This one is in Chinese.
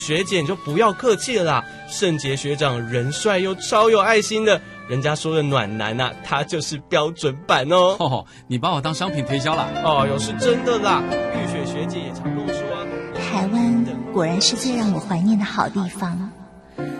学姐你就不要客气了啦，圣杰学长人帅又超有爱心的，人家说的暖男啊，他就是标准版哦。 哦，你把我当商品推销了？ 哦哟，是真的啦，玉雪学姐也常跟我说啊。 台湾果然是最让我怀念的好地方。